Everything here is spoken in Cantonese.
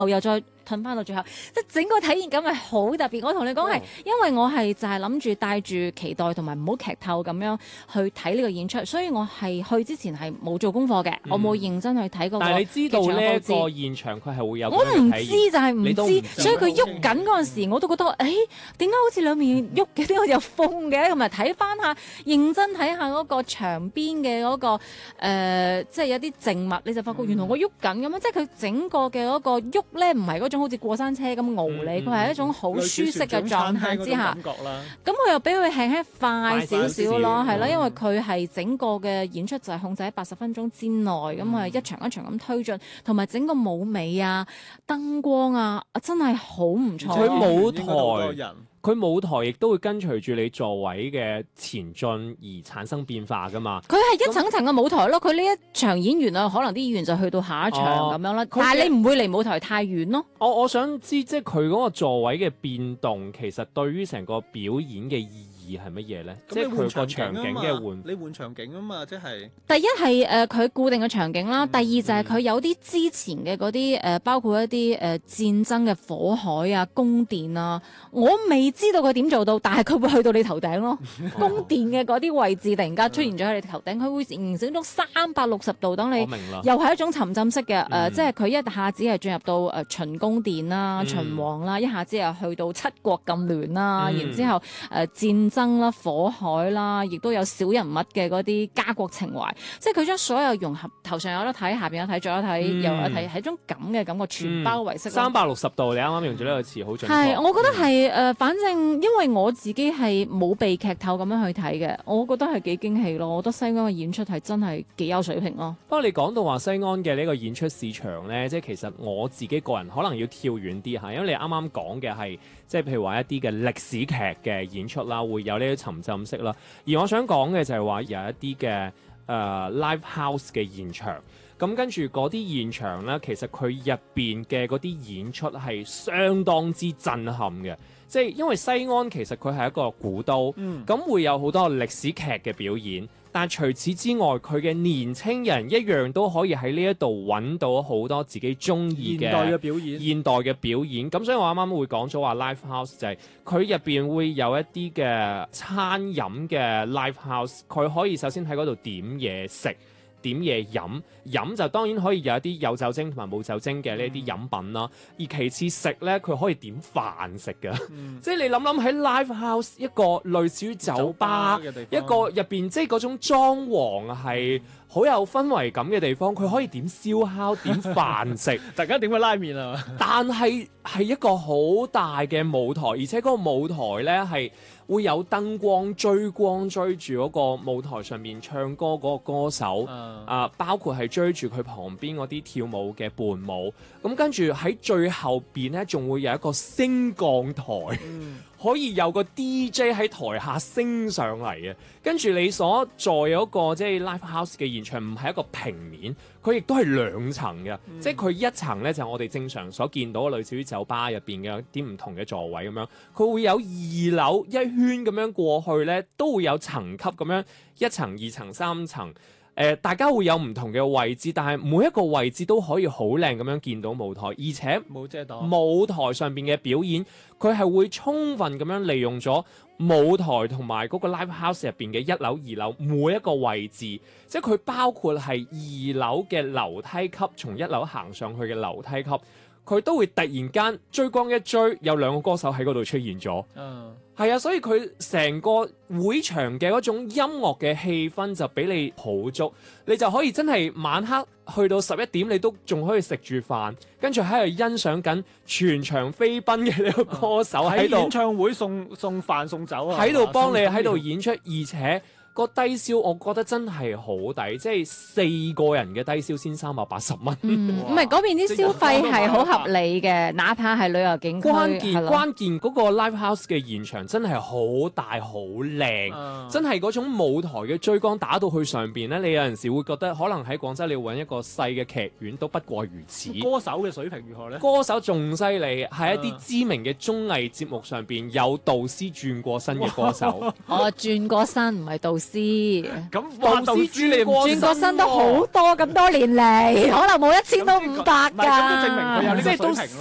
又再褪翻到最後，即係整個體驗感係好特別。我同你講係，因為我係就係諗住帶住期待同埋唔好劇透咁樣去睇呢個演出，所以我係去之前係冇做功課嘅，我冇認真去睇嗰個。 但係你知道呢一個現場佢係會有我唔知就係唔知，所以佢喐緊嗰陣時，我都覺得誒點解好似兩面喐嘅，點解有風嘅？咁咪睇翻下，認真睇下嗰個牆邊嘅嗰個即係有啲靜物，你就發覺原來我喐緊咁樣，即係佢整個嘅嗰個喐咧，唔係嗰種好似過山車咁傲你，佢係一種好舒適嘅狀態之下。咁佢又俾佢輕輕快少少咯，係啦，因為佢係整個嘅演出就係控制喺80分鐘之內，咁係一場一場咁推進，同埋整個舞美啊、燈光啊，真係好唔錯。 佢舞台亦都會跟隨住你座位嘅前進而產生變化噶嘛。 佢係一層層嘅舞台咯。佢呢一場演員啊，可能啲演員就去到下一場咁樣啦。但係你唔會離舞台太遠咯。 我想知，即係佢嗰個座位嘅變動，其實對於成個表演嘅意義係乜嘢咧？即係佢個場景嘅換， 你換場景啊嘛，即係第一係佢固定嘅場景啦，第二就係佢有啲之前嘅嗰啲包括一啲戰爭嘅火海啊、宮殿啊，我未知道佢點做到，但係佢會去到你頭頂咯。宮殿嘅嗰啲位置突然間出現咗喺你頭頂，佢會形成咗360度，等你又係一種沉浸式嘅即係佢一下子係進入到秦宮殿啦、秦王啦，一下子又去到七國咁亂啦，然之後戰爭啦、火海啦，亦都有小人物嘅嗰啲家國情懷，即係佢將所有融合，頭上有得睇，下邊有睇，左有睇，右有睇，係一種咁嘅感覺，全包圍式。 360度，你啱啱用咗呢個詞，好準確。 係，我覺得係反正因為我自己係冇被劇透咁樣去睇嘅，我覺得係幾驚喜咯。我覺得西安嘅演出係真係幾有水平咯。 不過你講到話西安嘅呢個演出市場咧，即係其實我自己個人可能要跳遠啲嚇，因為你啱啱講嘅係即係譬如話一啲嘅歷史劇嘅演出啦，會有呢啲沉浸式啦。而我想講嘅就係話有一啲嘅live house 嘅現場，咁跟住嗰啲現場咧，其實佢入邊嘅嗰啲演出係相當之震撼嘅。即係因為西安其實佢係一個古都，咁會有好多歷史劇嘅表演。但係除此之外，佢嘅年青人一樣都可以喺呢一度揾到好多自己中意嘅現代嘅表演。咁所以我啱啱會講咗話 live house 就係佢入邊會有一啲嘅餐飲嘅 live house，佢可以首先喺嗰度點嘢食。點嘢飲就當然可以有一啲有酒精同埋冇酒精嘅呢啲飲品啦。而其次食咧，佢可以點飯食嘅。即係你諗喺 live house 一個類似於酒吧一個入邊，即係嗰種裝潢係好有氛圍感嘅地方，佢可以點燒烤、點飯食， 大家點個拉麵啊？ 但係一個好大嘅舞台，而且嗰個舞台咧係會有燈光追住嗰個舞台上面唱歌嗰個歌手，包括係追住佢旁邊嗰啲跳舞嘅伴舞。咁跟住喺最後邊咧，仲會有一個升降台。可以有個 DJ 喺台下升上嚟嘅，跟住你所在有一個即係 live house 嘅現場，唔係一個平面，佢亦都係2層嘅，即係佢一層咧就係我哋正常所見到嘅類似於酒吧入邊嘅啲唔同嘅座位咁樣，佢會有2樓一圈咁樣過去咧，都會有層級咁樣1層、2層、3層。大家會有唔同嘅位置，但係每一個位置都可以好靚咁樣見到舞台，而且冇遮擋。 舞台上邊嘅表演，佢係會充分咁樣利用咗舞台同埋嗰個 live house 入邊嘅1樓、2樓每一個位置，即係佢包括係2樓嘅樓梯級，從1樓行上去嘅樓梯級，佢都會突然間追光一追，有2個歌手喺嗰度出現咗。係啊，所以佢成個會場嘅嗰種音樂嘅氣氛就俾你好足，你就可以真係晚黑去到11點，你都仲可以食住飯，跟住喺度欣賞緊全場飛奔嘅呢個歌手喺度。 喺演唱會送飯送酒啊， 喺度幫你喺度演出，而且個低消我覺得真係好抵，即係4個人嘅低消先380蚊。 唔係嗰邊啲消費係好合理嘅，哪怕係旅遊景區。 關鍵嗰個 live house 嘅現場真係好大好靚，真係嗰種舞台嘅追光打到去上邊咧，你有陣時會覺得可能喺廣州你要揾一個細嘅劇院都不過如此。 歌手嘅水平如何咧？ 歌手仲犀利，喺一啲知名嘅綜藝節目上邊有導師轉過身嘅歌手。 轉過身唔係導師。 師。 咁哇，導師你唔轉個身都好多咁多年嚟，可能冇1000都500㗎。 唔係咁都證明佢有呢個即係都水平咯。